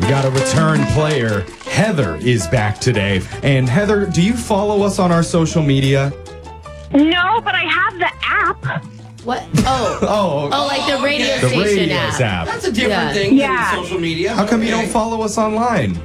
We got a return player. Heather is back today. And Heather, do you follow us on our social media? No, but I have the app. What? Oh, like the radio The station radio app. app. That's a different thing than social media. How come you don't follow us online?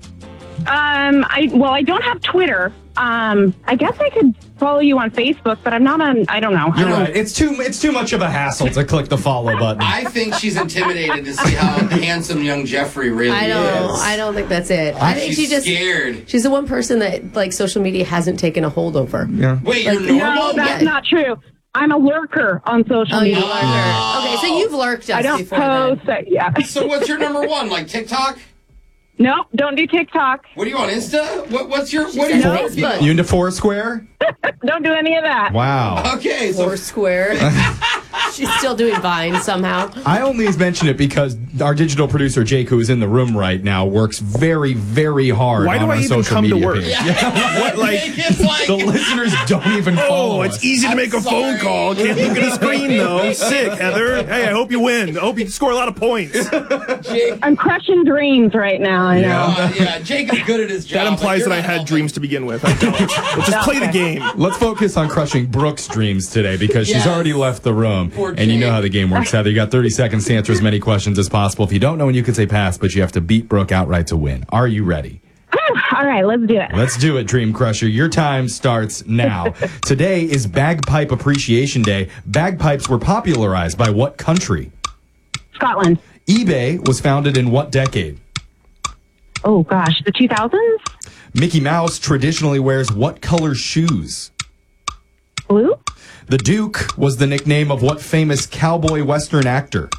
I don't have Twitter. I guess I could follow you on Facebook, but I'm not on. I don't know. You're right. It's too much of a hassle to click the follow button. I think she's intimidated to see how handsome young Jeffrey really is. I don't think that's it. I think She's she just scared. She's the one person that like social media hasn't taken a hold over. Yeah. Wait, you're Like, normal? No, that's not true. I'm a lurker on social Oh, you media. lurker. Okay, so you've lurked us I don't before. post. Yeah. So what's your number one? Like TikTok? Nope, don't do TikTok. What are you on Insta? What's your She's on your Facebook. You into Foursquare? Don't do any of that. Wow. Okay, so Foursquare. She's still doing Vine somehow. I only mention it because our digital producer, Jake, who is in the room right now, works very, very hard Why on do our I even social come to media work? page. What, like, it's like The listeners don't even follow oh, us. it's easy to make a phone sorry. call. Can't look at a screen, though. Sick, Heather. Hey, I hope you win. I hope you score a lot of points. Jake. I'm crushing dreams right now. I know. Yeah, Jake is good at his job. That implies but that I you're had not dreams to begin with. I don't. Let's just play the game. Let's focus on crushing Brooke's dreams today because she's Yes. already left the room. Poor And you know Jake. how the game works, Heather. You got 30 seconds to answer as many questions as possible. If you don't know, and you can say pass, but you have to beat Brooke outright to win. Are you ready? All right, let's do it. Let's do it, Dream Crusher. Your time starts now. Today is Bagpipe Appreciation Day. Bagpipes were popularized by what country? Scotland. eBay was founded in what decade? Oh, gosh. The 2000s? Mickey Mouse traditionally wears what color shoes? Blue? The Duke was the nickname of what famous cowboy western actor?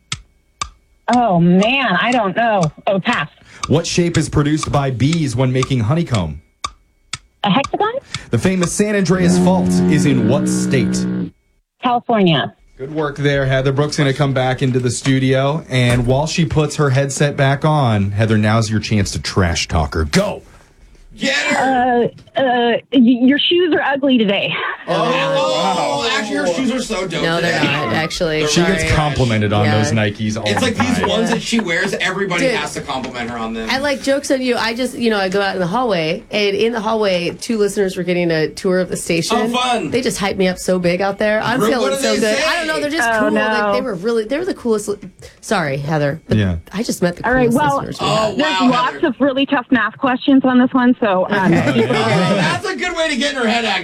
Oh, man. I don't know. Oh, pass. What shape is produced by bees when making honeycomb? A hexagon? The famous San Andreas Fault is in what state? California. Good work there, Heather. Brooke's going to come back into the studio, and while she puts her headset back on, Heather, now's your chance to trash talk her. Go! Get her! Your shoes are ugly today. Oh, actually, her shoes are so dope. No, they're today. not, actually. She gets Sorry. complimented on Yeah. those Nikes all It's the like time. these ones that she wears, everybody Dude. has to compliment her on them. I like jokes on you. I just, I go out in the hallway, and in the hallway, 2 listeners were getting a tour of the station. Oh, fun. They just hyped me up so big out there. I'm Brooke, feeling what do so they good. say? I don't know. They're just Oh, cool. no. Like, they were the coolest. Sorry, Heather. But Yeah. I just met the All right, coolest well, listeners. we Oh, had. there's wow, lots Heather. of really tough math questions on this one, so That's a good way to get in her head, actually.